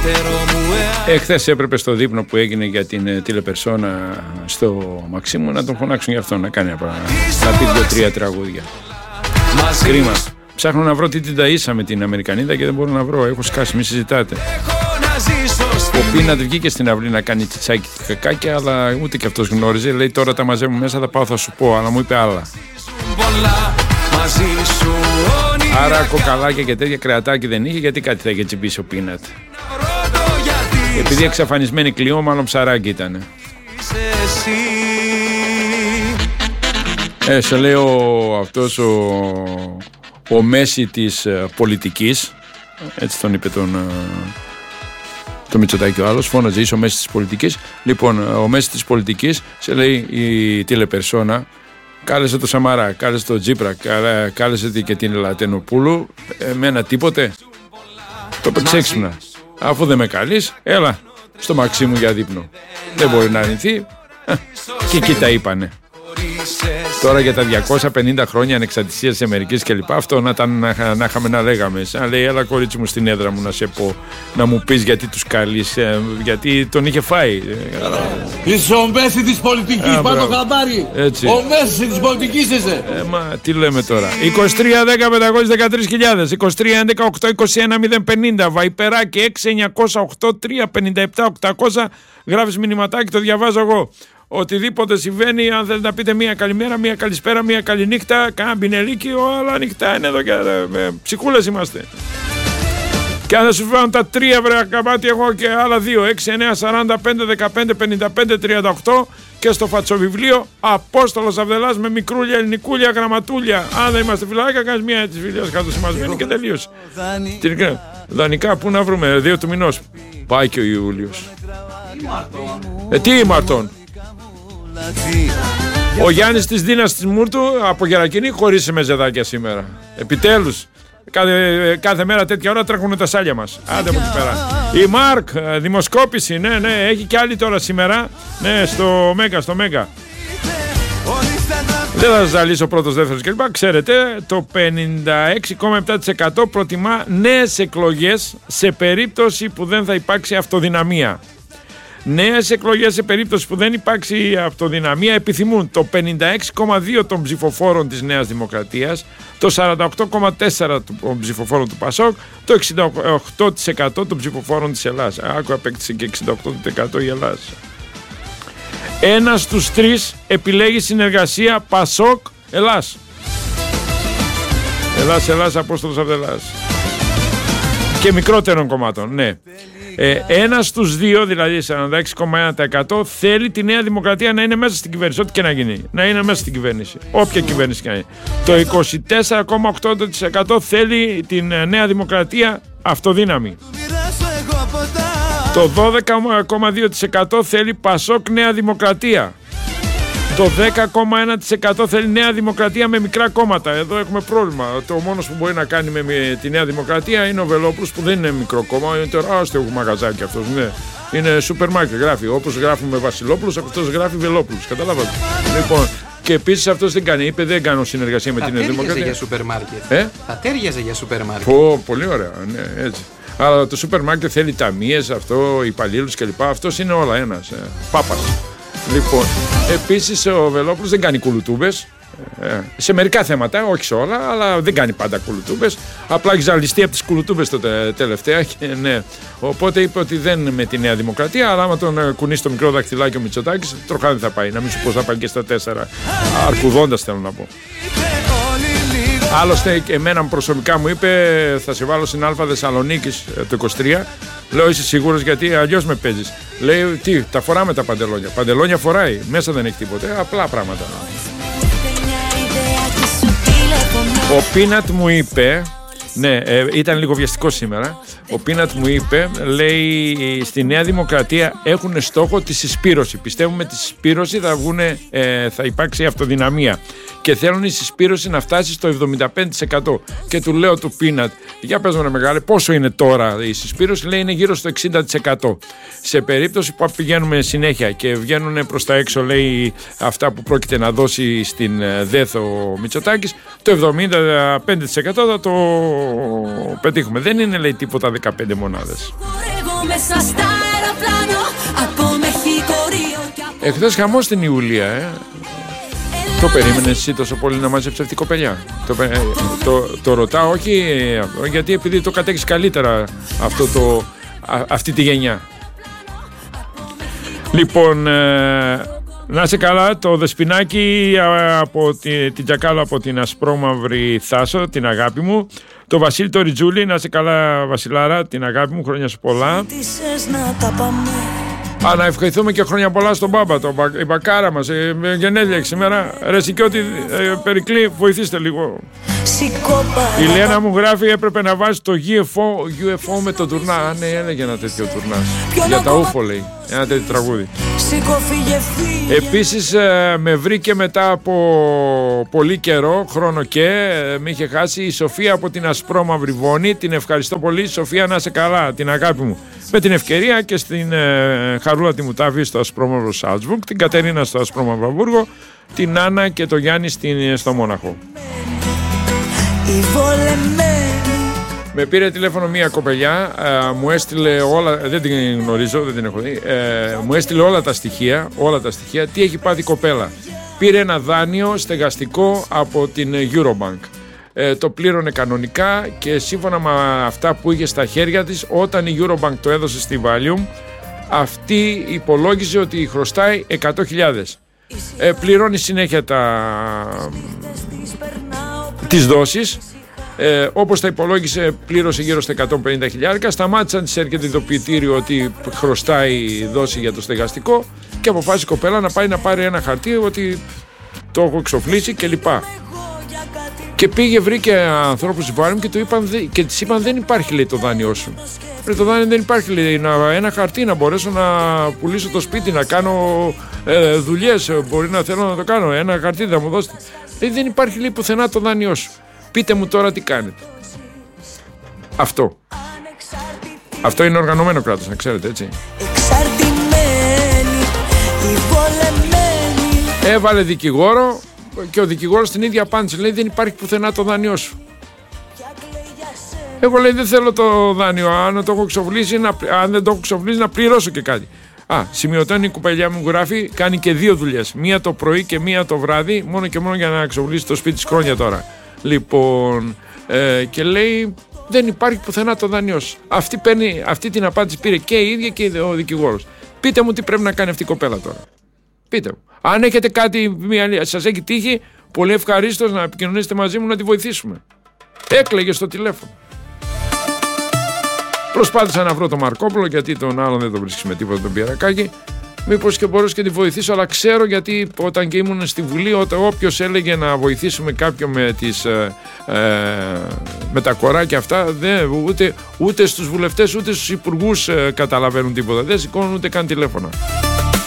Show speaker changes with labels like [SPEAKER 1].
[SPEAKER 1] Εχθές έπρεπε στο δείπνο που έγινε για την τηλεπερσόνα στο Μαξίμου να τον φωνάξουν για αυτό, να κάνει να πει 2-3 τραγούδια. Κρίμα. Ψάχνω να βρω τι την ταΐσαμε την Αμερικανίδα και δεν μπορώ να βρω. Έχω σκάσει, μη συζητάτε. Ο Πίνατ βγήκε στην αυλή να κάνει τσιτσάκι κακάκια, αλλά ούτε και αυτός γνώριζε. Λέει τώρα τα μαζεύουμε μέσα, θα πάω θα σου πω, αλλά μου είπε άλλα. Άρα κοκαλάκια και τέτοια κρεατάκι δεν είχε, γιατί κάτι θα είχε τσιμπήσει ο Πίνατ. Επειδή εξαφανισμένη Κλειό, μάλλον ψαράκι ήτανε. Σε λέω αυτός ο Μέση της πολιτικής, έτσι τον είπε το Μητσοτάκη ο άλλος, φώναζε είσαι ο Μέση της πολιτικής. Λοιπόν, ο Μέση της πολιτικής, σε λέει η τηλεπερσόνα, κάλεσε το Σαμαρά, κάλεσε το Τζίπρα, κάλεσε και την Λατενοπούλου, εμένα τίποτε. Το παίξε έξυπνα. Αφού δεν με καλείς, έλα στο Μαξίμου για δείπνο. Δεν μπορεί να αρνηθεί. Και εκεί τα είπανε. Τώρα για τα 250 χρόνια ανεξαρτησίας της Αμερικής και λοιπά, αυτό να είχαμε να λέγαμε. Σαν λέει, έλα κορίτσι μου στην έδρα μου να σε πω, να μου πεις γιατί τους καλείς, γιατί τον είχε φάει.
[SPEAKER 2] Είσαι ο Μέση της πολιτικής, πάνω το χαμπάρι. Ο Μέση της πολιτικής είσαι.
[SPEAKER 1] Μα τι λέμε τώρα. 23-10-513.000, 23-11-821-050, Βαϊπεράκι 6-908-357-800, γράφεις μηνυματάκι, το διαβάζω εγώ. Οτιδήποτε συμβαίνει, αν θέλετε να πείτε μία καλημέρα, μία καλησπέρα, μία καληνύχτα, κάνα μπινελίκιο, αλλά νυχτά είναι εδώ και ψυχούλες είμαστε. Και αν δεν σου φέρουν τα 3 βρε καμπάτι, εγώ και άλλα 2, 6-9-45-15-55-38 και στο φατσοβιβλίο Απόστολος Αβδελάς με μικρούλια, ελληνικούλια, γραμματούλια. Αν δεν είμαστε φιλάκια, κάνεις μία της βιβλίας κάτω σημασμένη και τελείωσε. Δανεικά, πού να βρούμε, 2 του μηνός. Πάει και ο Ιούλιος. Τι Μαρτών. Ο Γιάννης της Δίνας της Μούρτου από Γερακίνη χωρίς μεζεδάκια σήμερα. Επιτέλους. Κάθε μέρα τέτοια ώρα τρέχουν τα σάλια μας. Άντε από εκεί πέρα. Η Μάρκ, δημοσκόπηση, ναι, έχει και άλλη τώρα σήμερα. Ναι, στο Μέγκα. Δεν θα σας ζαλίσω πρώτος, δεύτερος κλπ. Ξέρετε, το 56,7% προτιμά νέες εκλογές σε περίπτωση που δεν θα υπάρξει αυτοδυναμία. Νέες εκλογές σε περίπτωση που δεν υπάρξει αυτοδυναμία επιθυμούν το 56,2% των ψηφοφόρων της Νέας Δημοκρατίας, το 48,4% των ψηφοφόρων του ΠΑΣΟΚ, το 68% των ψηφοφόρων της Ελλάδας. Άκου, απέκτησε και 68% η Ελλάδα. 1 στους 3 επιλέγει συνεργασία ΠΑΣΟΚ Ελλάς. Ελλάς, Απόστολος Αβδελάς. Και μικρότερων κομμάτων, ναι. 1 στους 2, δηλαδή 46,1% θέλει τη Νέα Δημοκρατία να είναι μέσα στην κυβέρνηση. Ό,τι και να γίνει, να είναι μέσα στην κυβέρνηση. Όποια κυβέρνηση και να είναι. Το 24,8% θέλει την Νέα Δημοκρατία αυτοδύναμη. Το 12,2% θέλει ΠΑΣΟΚ Νέα Δημοκρατία. Το 10,1% θέλει Νέα Δημοκρατία με μικρά κόμματα. Εδώ έχουμε πρόβλημα. Το μόνος που μπορεί να κάνει με τη Νέα Δημοκρατία είναι ο Βελόπουλος, που δεν είναι μικρό κόμμα. Είναι τεράστιο μαγαζάκι αυτός. Ναι. Είναι σούπερ μάρκετ. Γράφει. Όπως γράφουμε Βασιλόπουλος, αυτός γράφει Βελόπουλος. Καταλάβατε. Λοιπόν, και επίσης αυτός δεν κάνει. Είπε δεν κάνω συνεργασία με την Νέα Δημοκρατία.
[SPEAKER 3] Για σούπερ μάρκετ. Θα τέριαζε για σούπερ μάρκετ.
[SPEAKER 1] Πολύ ωραία. Ναι, έτσι. Αλλά το σούπερ μάρκετ θέλει ταμείες, αυτό, υπαλλήλους κλπ. Αυτός είναι όλα ένας. Πάπας. Λοιπόν, επίσης ο Βελόπουλος δεν κάνει κουλουτούμπες. Σε μερικά θέματα, όχι σε όλα, αλλά δεν κάνει πάντα κουλουτούμπες. Απλά έχει ζαλιστεί από τις κουλουτούμπες τελευταία. Και, ναι. Οπότε είπε ότι δεν με τη Νέα Δημοκρατία, αλλά άμα τον κουνήσει το μικρό δαχτυλάκι ο Μητσοτάκης, τροχάδι θα πάει. Να μην σου πω θα πάει και στα 4. Αρκουδώντας θέλω να πω. Άλλωστε, εμένα προσωπικά μου είπε θα σε βάλω στην Α Θεσσαλονίκης το 23. Λέω είσαι σίγουρος, γιατί αλλιώς με παίζεις. Λέει τι, τα φοράμε τα παντελόνια. Παντελόνια φοράει, μέσα δεν έχει τίποτε, απλά πράγματα. Ο Πίνατ μου είπε, ναι, ήταν λίγο βιαστικό σήμερα. Ο Πίνατ μου είπε, λέει, στη Νέα Δημοκρατία έχουν στόχο τη συσπήρωση. Πιστεύουμε τη συσπήρωση θα υπάρξει αυτοδυναμία. Και θέλουν η συσπήρωση να φτάσει στο 75%. Και του λέω του Πίνατ, για πες μου ρε μεγάλε, πόσο είναι τώρα η συσπήρωση? Λέει είναι γύρω στο 60%. Σε περίπτωση που πηγαίνουμε συνέχεια και βγαίνουν προς τα έξω, λέει, αυτά που πρόκειται να δώσει στην ΔΕΘ ο Μητσοτάκης, το 75% θα το πετύχουμε. Δεν είναι, λέει, τίποτα 15 μονάδες. Εχθές χαμός στην Ιουλία, Το περίμενες εσύ τόσο πολύ να μαζέψει αυτή η κοπελιά? Το ρωτάω όχι γιατί επειδή το κατέχεις καλύτερα αυτή τη γενιά. Λοιπόν, να είσαι καλά, το Δεσποινάκι από την Τζακάλα, από την Ασπρόμαυρη Θάσο, την αγάπη μου. Το Βασίλη το Ριτζούλη, να είσαι καλά Βασιλάρα, την αγάπη μου, χρόνια σου πολλά. Να ευχηθούμε και χρόνια πολλά στον Μπάμπα, η μπακάρα μας, γενέθλια έχει σήμερα. Ρε Σικιώτη, Περικλή, βοηθήστε λίγο. Η Λένα μου γράφει, έπρεπε να βάζει το UFO με τον Τουρνά. Ναι, έλεγε ένα τέτοιο Τουρνάς. Για τα ούφο λέει, ένα τέτοιο τραγούδι. Επίσης με βρήκε μετά από πολύ καιρό, χρόνο με είχε χάσει η Σοφία από την Ασπρόμαυρη Βόνη. Την ευχαριστώ πολύ Σοφία, να είσαι καλά, την αγάπη μου. Με την ευκαιρία και στην Χαρούλα τη Μουτάβη στο Ασπρόμαυρο Σάλτσβουργκ, την Κατερίνα στο Ασπρόμαυρο Βούργο, την Άννα και το Γιάννη στο Μόναχο. Με πήρε τηλέφωνο μία κοπελιά, μου έστειλε όλα, δεν την γνωρίζω, δεν την έχω δει, μου έστειλε όλα τα στοιχεία, τι έχει πάθει η κοπέλα. Πήρε ένα δάνειο στεγαστικό από την Eurobank. Το πλήρωνε κανονικά και σύμφωνα με αυτά που είχε στα χέρια της, όταν η Eurobank το έδωσε στη Valium, αυτή υπολόγιζε ότι χρωστάει 100.000. Πληρώνει συνέχεια τις δόσεις. Όπως τα υπολόγισε, πλήρωσε γύρω στα 150.000. Σταμάτησαν να της έρχεται ειδοποιητήριο ότι χρωστάει δόση για το στεγαστικό και αποφάσισε η κοπέλα να πάει να πάρει ένα χαρτί ότι το έχω εξοφλήσει κλπ. Και πήγε, βρήκε ανθρώπους στη Valium και της είπαν δεν υπάρχει, λέει, το δάνειό σου. Το δάνειο δεν υπάρχει, λέει, ένα χαρτί να μπορέσω να πουλήσω το σπίτι, να κάνω δουλειές, μπορεί να θέλω να το κάνω, ένα χαρτί θα μου δώσετε. Δεν υπάρχει, λέει, πουθενά το δάνειό σου. Πείτε μου τώρα τι κάνετε. Αυτό είναι οργανωμένο κράτος, να ξέρετε, έτσι. Έβαλε δικηγόρο και ο δικηγόρος την ίδια απάντησε. Λέει δεν υπάρχει πουθενά το δάνειό σου. Εγώ, λέει, δεν θέλω το δάνειο. Αν δεν το έχω ξοφλήσει να πληρώσω και κάτι. Σημειωτώνει η κουπελιά μου, γράφει, κάνει και 2 δουλειές. Μία το πρωί και μία το βράδυ, μόνο και μόνο για να ξοφλήσει το σπίτι της χρόνια τώρα. Λοιπόν, και λέει δεν υπάρχει πουθενά το δάνειό σου. Αυτή την απάντηση πήρε και η ίδια και ο δικηγόρος. Πείτε μου τι πρέπει να κάνει αυτή η κοπέλα τώρα. Πείτε μου. Αν έχετε κάτι, σας έχει τύχει, πολύ ευχαρίστως να επικοινωνήσετε μαζί μου να τη βοηθήσουμε. Έκλαιγε στο τηλέφωνο. Προσπάθησα να βρω τον Μαρκόπουλο, γιατί τον άλλον δεν τον βρίσκει με τίποτα τον Πιερακάκη. Μήπως και μπορούσα και τη βοηθήσω, αλλά ξέρω, γιατί όταν και ήμουν στη Βουλή, όποιος έλεγε να βοηθήσουμε κάποιον με τα κοράκια αυτά, ούτε στους βουλευτές ούτε στους υπουργούς καταλαβαίνουν τίποτα. Δεν σηκώνουν ούτε καν τηλέφωνα.